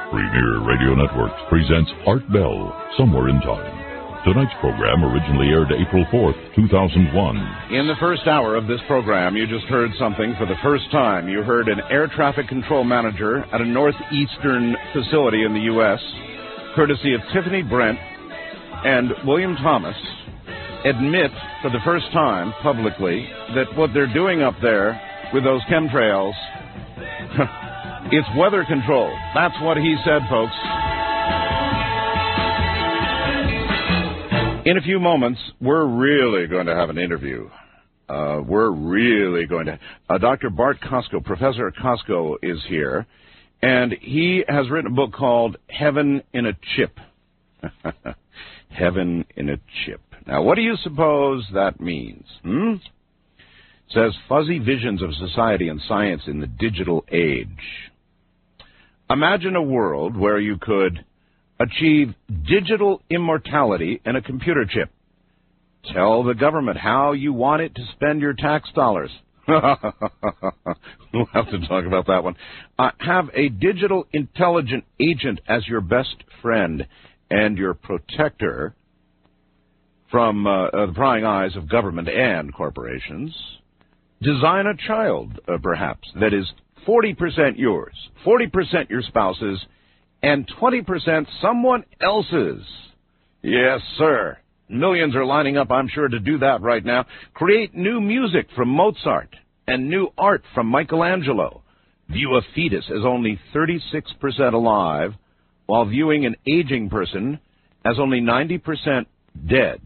Premier Radio Networks presents Art Bell, Somewhere in Time. Tonight's program originally aired April 4th, 2001. In the first hour of this program, you just heard something for the first time. You heard an air traffic control manager at a northeastern facility in the U.S., courtesy of Tiffany Brent and William Thomas, admit for the first time publicly that what they're doing up there with those chemtrails, it's weather control. That's what he said, folks. In a few moments, we're really going to have an interview. Dr. Bart Kosko, Professor Kosko, is here, and he has written a book called Heaven in a Chip. Heaven in a Chip. Now, what do you suppose that means? It says fuzzy visions of society and science in the digital age. Imagine a world where you could achieve digital immortality in a computer chip. Tell the government how you want it to spend your tax dollars. We'll have to talk about that one. Have a digital intelligent agent as your best friend and your protector from the prying eyes of government and corporations. Design a child, perhaps, that is 40% yours, 40% your spouse's, and 20% someone else's. Yes, sir. Millions are lining up, I'm sure, to do that right now. Create new music from Mozart and new art from Michelangelo. View a fetus as only 36% alive, while viewing an aging person as only 90% dead.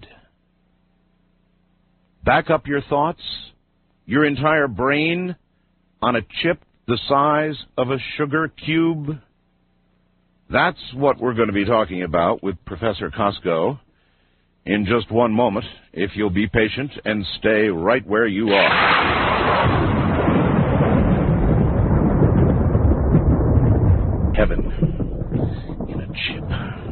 Back up your thoughts, your entire brain on a chip the size of a sugar cube. That's what we're going to be talking about with Professor Kosko in just one moment, if you'll be patient and stay right where you are. Heaven in a chip.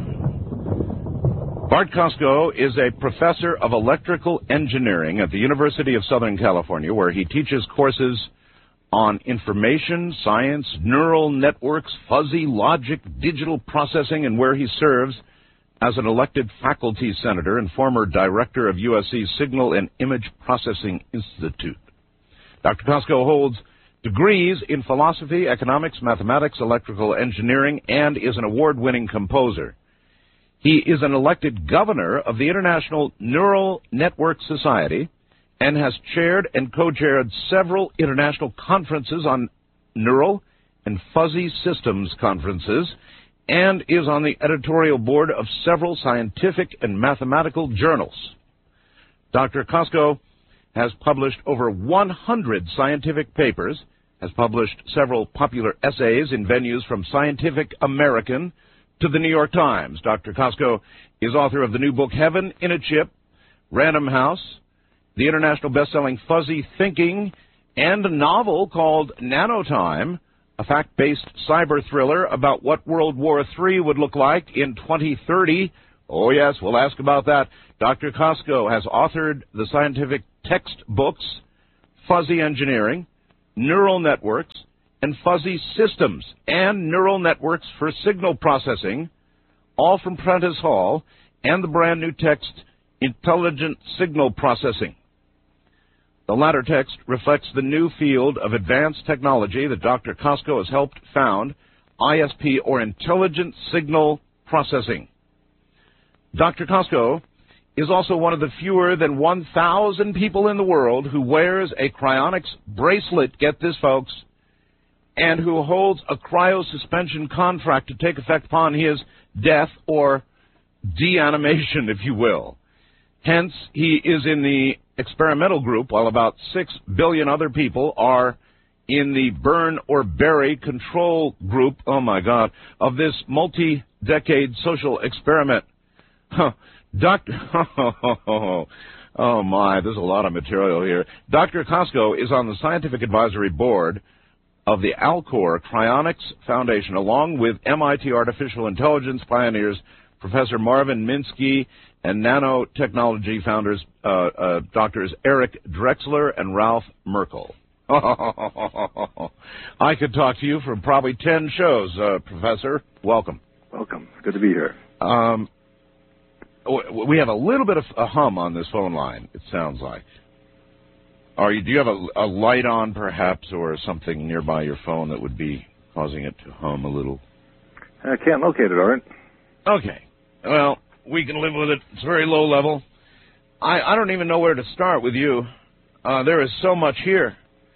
Bart Kosko is a professor of electrical engineering at the University of Southern California, where he teaches courses on information, science, neural networks, fuzzy logic, digital processing, and where he serves as an elected faculty senator and former director of USC's Signal and Image Processing Institute. Dr. Kosko holds degrees in philosophy, economics, mathematics, electrical engineering, and is an award-winning composer. He is an elected governor of the International Neural Network Society and has chaired and co-chaired several international conferences on neural and fuzzy systems conferences, and is on the editorial board of several scientific and mathematical journals. Dr. Kosko has published over 100 scientific papers, has published several popular essays in venues from Scientific American to the New York Times. Dr. Kosko is author of the new book Heaven in a Chip, Random House, the international best-selling Fuzzy Thinking, and a novel called Nanotime, a fact-based cyber thriller about what World War III would look like in 2030. Oh, yes, we'll ask about that. Dr. Kosko has authored the scientific textbooks Fuzzy Engineering, Neural Networks, and Fuzzy Systems, and Neural Networks for Signal Processing, all from Prentice Hall, and the brand new text Intelligent Signal Processing. The latter text reflects the new field of advanced technology that Dr. Kosko has helped found, ISP, or Intelligent Signal Processing. Dr. Kosko is also one of the fewer than 1,000 people in the world who wears a cryonics bracelet, get this, folks, and who holds a cryosuspension contract to take effect upon his death or deanimation, if you will. Hence, he is in the experimental group, while about 6 billion other people are in the burn or bury control group, oh my God, of this multi-decade social experiment. Oh my, there's a lot of material here. Dr. Kosko is on the scientific advisory board of the Alcor Cryonics Foundation, along with MIT artificial intelligence pioneers Professor Marvin Minsky and nanotechnology founders, Drs. Eric Drexler and Ralph Merkel. I could talk to you for probably 10 shows, Professor. Welcome. Welcome. It's good to be here. We have a little bit of a hum on this phone line, it sounds like. Do you have a light on, perhaps, or something nearby your phone that would be causing it to hum a little? I can't locate it, Art. Okay. Well, we can live with it. It's very low level. I don't even know where to start with you. There is so much here.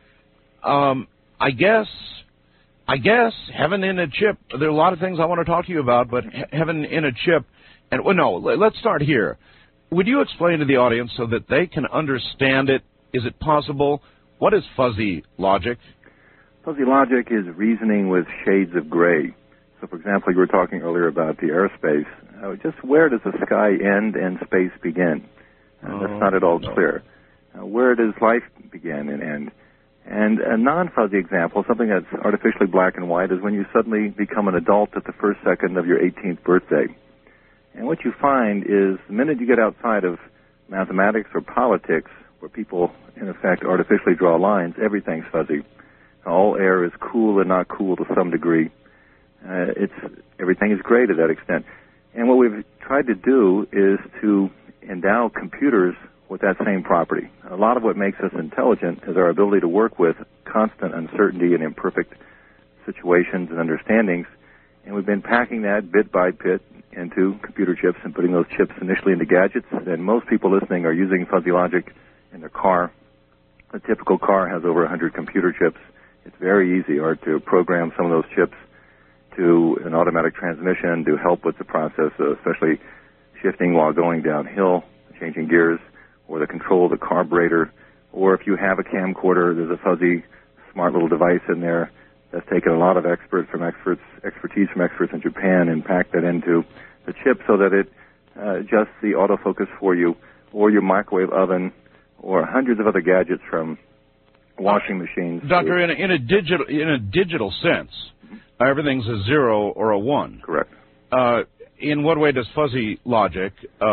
I guess heaven in a chip. There are a lot of things I want to talk to you about, but heaven in a chip. And let's start here. Would you explain to the audience so that they can understand it? Is it possible? What is fuzzy logic? Fuzzy logic is reasoning with shades of gray. So, for example, you were talking earlier about the airspace. Just where does the sky end and space begin? That's not at all clear. Where does life begin and end? And a non-fuzzy example, something that's artificially black and white, is when you suddenly become an adult at the first second of your 18th birthday. And what you find is the minute you get outside of mathematics or politics, where people, in effect, artificially draw lines, everything's fuzzy. All air is cool and not cool to some degree. Everything is gray to that extent. And what we've tried to do is to endow computers with that same property. A lot of what makes us intelligent is our ability to work with constant uncertainty and imperfect situations and understandings. And we've been packing that bit by bit into computer chips and putting those chips initially into gadgets. And most people listening are using fuzzy logic in their car. A typical car has over 100 computer chips. It's very easy to program some of those chips to an automatic transmission to help with the process, especially shifting while going downhill, changing gears, or the control of the carburetor. Or if you have a camcorder, there's a fuzzy, smart little device in there that's taken a lot of expertise from experts in Japan and packed that into the chip so that it adjusts the autofocus for you, or your microwave oven, or hundreds of other gadgets from washing machines. Doctor, in a digital sense, everything's a 0 or a 1. Correct. In what way does fuzzy logic,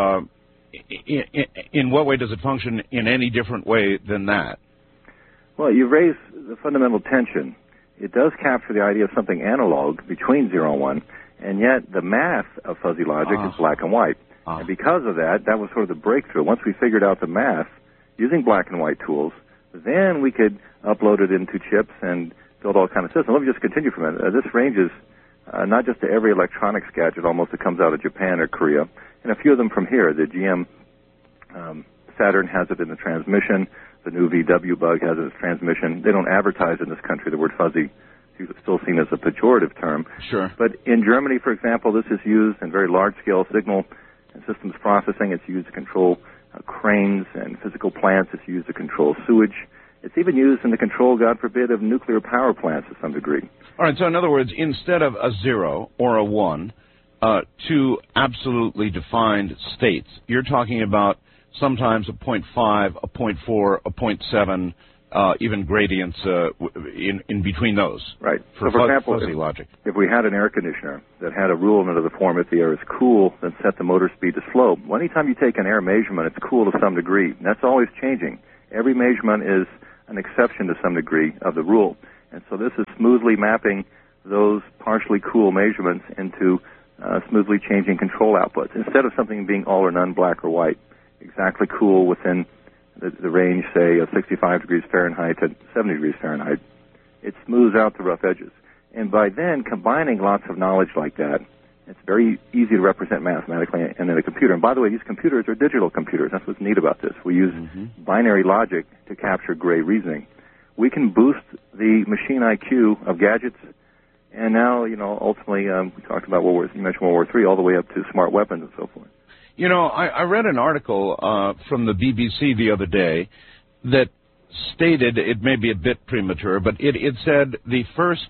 in what way does it function in any different way than that? Well, you raise the fundamental tension. It does capture the idea of something analog between 0 and 1, and yet the math of fuzzy logic is black and white. And because of that, that was sort of the breakthrough. Once we figured out the math using black and white tools, then we could upload it into chips and build all kinds of systems. Let me just continue from it. This ranges not just to every electronics gadget almost that comes out of Japan or Korea, and a few of them from here. The GM Saturn has it in the transmission. The new VW Bug has it in its transmission. They don't advertise in this country the word fuzzy. It's still seen as a pejorative term. Sure. But in Germany, for example, this is used in very large-scale signal and systems processing. It's used to control cranes and physical plants. It's used to control sewage. It's even used in the control, God forbid, of nuclear power plants to some degree. All right, so in other words, instead of a 0 or a 1, two absolutely defined states, you're talking about sometimes a 0.5, a 0.4, a 0.7, even gradients in between those. Right. For example, fuzzy logic. If we had an air conditioner that had a rule under the form, if the air is cool, then set the motor speed to slow. Well, anytime you take an air measurement, it's cool to some degree. And that's always changing. Every measurement is an exception to some degree of the rule. And so this is smoothly mapping those partially cool measurements into smoothly changing control outputs. Instead of something being all or none, black or white, exactly cool within the range, say, of 65 degrees Fahrenheit to 70 degrees Fahrenheit, it smooths out the rough edges. And by then, combining lots of knowledge like that, it's very easy to represent mathematically and in a computer. And by the way, these computers are digital computers. That's what's neat about this. We use binary logic to capture gray reasoning. We can boost the machine IQ of gadgets. And now, ultimately, we talked about you mentioned World War III, all the way up to smart weapons and so forth. I read an article from the BBC the other day that stated, it may be a bit premature, but it said the first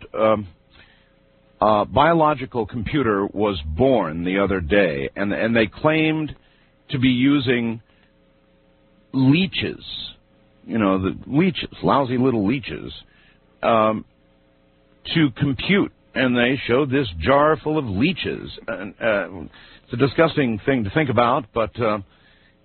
biological computer was born the other day, and they claimed to be using leeches, the leeches, lousy little leeches, to compute. And they showed this jar full of leeches. And, it's a disgusting thing to think about, but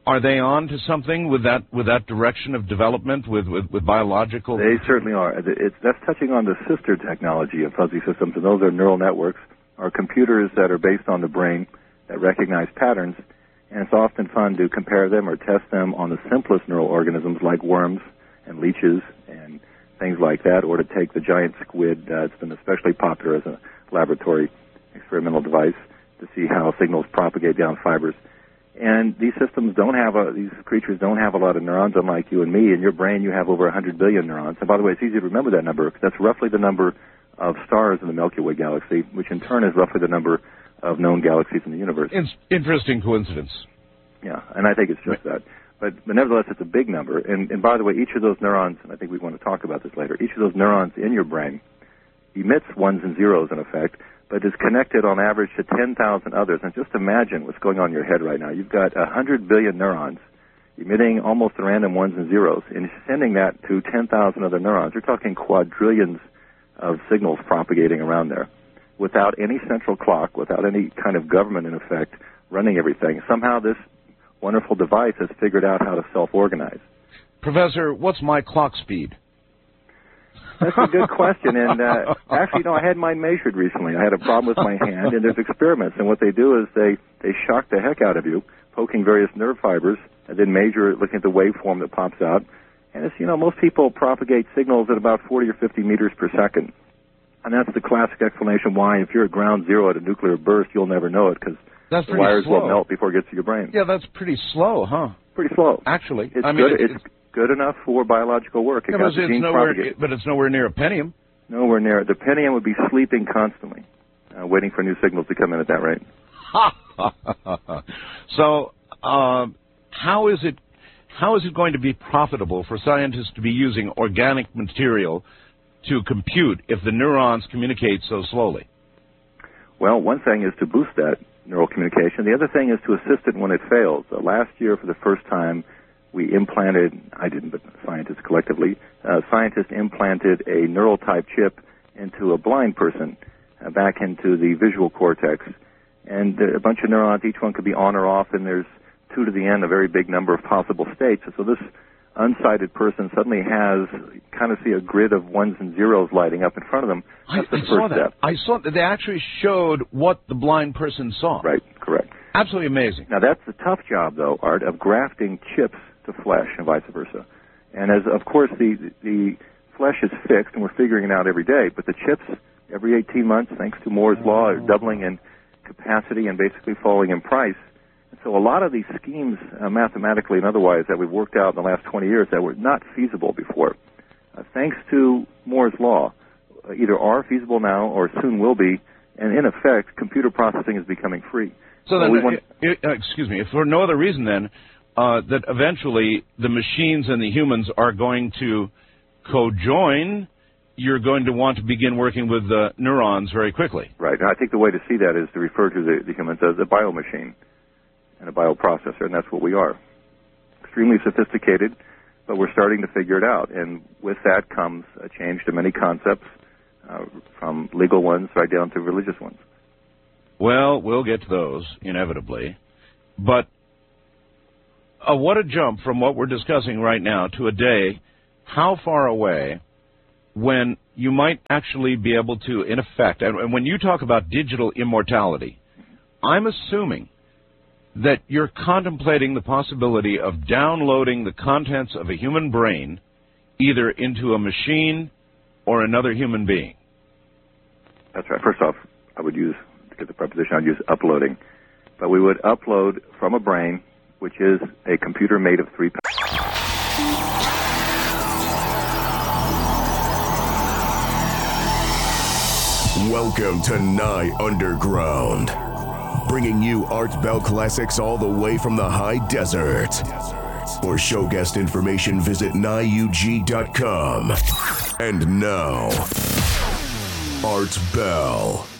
Are they on to something with that direction of development with biological? They certainly are. That's touching on the sister technology of fuzzy systems, and those are neural networks, or computers that are based on the brain that recognize patterns, and it's often fun to compare them or test them on the simplest neural organisms like worms and leeches and things like that, or to take the giant squid. It's been especially popular as a laboratory experimental device to see how signals propagate down fibers. And these systems these creatures don't have a lot of neurons, unlike you and me. In your brain, you have over 100 billion neurons. And by the way, it's easy to remember that number, because that's roughly the number of stars in the Milky Way galaxy, which in turn is roughly the number of known galaxies in the universe. Interesting coincidence. Yeah, and I think it's just that. But nevertheless, it's a big number. And by the way, each of those neurons, and I think we want to talk about this later, each of those neurons in your brain emits ones and zeros, in effect, but is connected on average to 10,000 others. And just imagine what's going on in your head right now. You've got 100 billion neurons emitting almost random ones and zeros and sending that to 10,000 other neurons. You're talking quadrillions of signals propagating around there without any central clock, without any kind of government, in effect, running everything. Somehow this wonderful device has figured out how to self-organize. Professor, what's my clock speed? That's a good question, and actually, I had mine measured recently. I had a problem with my hand, and there's experiments, and what they do is they shock the heck out of you, poking various nerve fibers, and then measure it, looking at the waveform that pops out. And it's, most people propagate signals at about 40 or 50 meters per second, and that's the classic explanation why, if you're at ground zero at a nuclear burst, you'll never know it, because the wires will melt before it gets to your brain. Yeah, that's pretty slow, huh? Pretty slow. Actually. It's good enough for biological work. But it's nowhere near a penium. Nowhere near it. The penium would be sleeping constantly, waiting for new signals to come in at that rate. So, how is it going to be profitable for scientists to be using organic material to compute if the neurons communicate so slowly? Well, one thing is to boost that neural communication. The other thing is to assist it when it fails. Last year, for the first time, we implanted, I didn't, but scientists collectively, scientists implanted a neural type chip into a blind person, back into the visual cortex. And a bunch of neurons, each one could be on or off, and there's 2 to the n, a very big number of possible states. So this unsighted person suddenly kind of see a grid of ones and zeros lighting up in front of them. That's the first step. I saw that. They actually showed what the blind person saw. Right, correct. Absolutely amazing. Now, that's the tough job, though, Art, of grafting chips to flesh and vice versa. And as, of course, the flesh is fixed, and we're figuring it out every day, but the chips, every 18 months, thanks to Moore's Law, are doubling in capacity and basically falling in price. And so a lot of these schemes, mathematically and otherwise, that we've worked out in the last 20 years that were not feasible before, thanks to Moore's Law, either are feasible now or soon will be, and in effect, computer processing is becoming free. So then, excuse me, if for no other reason then, that eventually the machines and the humans are going to co-join, you're going to want to begin working with the neurons very quickly. Right. And I think the way to see that is to refer to the humans as a biomachine and a bioprocessor, and that's what we are. Extremely sophisticated, but we're starting to figure it out. And with that comes a change to many concepts, from legal ones right down to religious ones. Well, we'll get to those, inevitably. But what a jump from what we're discussing right now to a day, how far away, when you might actually be able to, in effect, and when you talk about digital immortality, I'm assuming that you're contemplating the possibility of downloading the contents of a human brain either into a machine or another human being. That's right. First off, I would use, to get the preposition, I'd use uploading. But we would upload from a brain, which is a computer made of 3 parts. Welcome to Nye Underground, bringing you Art Bell classics all the way from the high desert. For show guest information, visit NyeUG.com. And now, Art Bell.